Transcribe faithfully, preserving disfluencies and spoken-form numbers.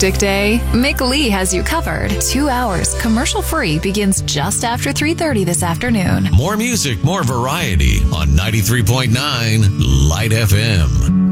hectic day? Mick Lee has you covered. Two hours commercial-free begins just after three thirty this afternoon. More music, more variety on ninety-three point nine Light F M.